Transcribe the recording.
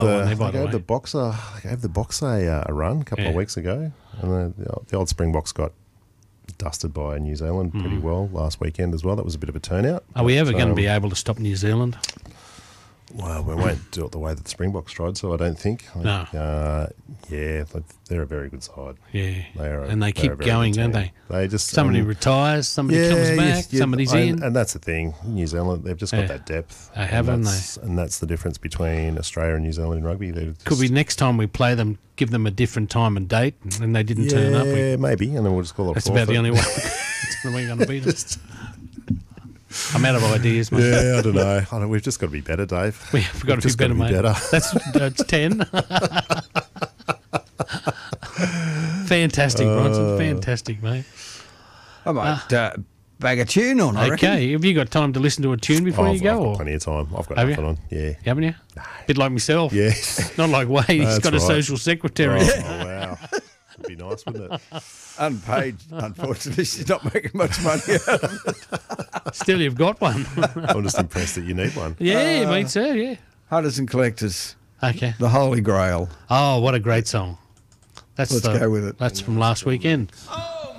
on there, by I the gave way. the Boxer. I gave the Boxer a run a couple of weeks ago, and the old Springboks got dusted by New Zealand pretty well last weekend as well. That was a bit of a turnout. Are we ever going to be able to stop New Zealand? Well, we won't do it the way that the Springboks tried, so I don't think. No. Yeah, they're a very good side. Yeah. They're And they they're a keep very going, good don't team. they? They just Somebody retires, somebody comes back, somebody's in. And that's the thing. New Zealand, they've just got that depth. They have, haven't they? And that's the difference between Australia and New Zealand in rugby. Could we, next time we play them, give them a different time and date, and they didn't turn up? Yeah, maybe, and then we'll just call it That's about the only way we're going to beat them. I'm out of ideas, mate. Yeah, I don't know. We've just got to be better, Dave. We've got to be better, mate. That's 10. Fantastic, Bronson. Fantastic, mate. I might bag a tune on, I reckon. Okay. Have you got time to listen to a tune before you go? I've got plenty of time. I've got nothing on. Yeah. Haven't you? Bit like myself. Yeah. Not like Wade. He's got a social secretary. Oh, wow. Would be nice, wouldn't it? Unpaid, unfortunately. She's not making much money out of it. Still, you've got one. I'm just impressed that you need one. Yeah, me too, yeah. Hunters and Collectors. Okay. The Holy Grail. Oh, what a great song. Let's go with it. That's from last weekend. Oh,